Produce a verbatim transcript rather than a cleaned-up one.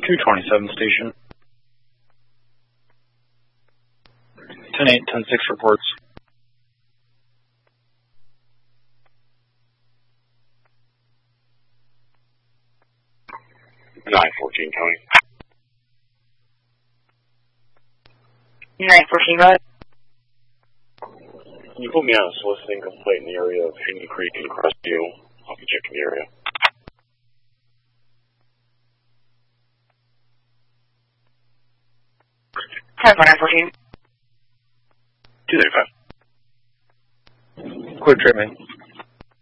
two twenty-seven station. ten eight, ten six reports. nine fourteen, Tony. nine fourteen, right? Can you put me on a soliciting complaint in the area of Hidden Creek and Crestview? I'll be checking the area. ten four, nine fourteen. two thirty-five. Quick treatment.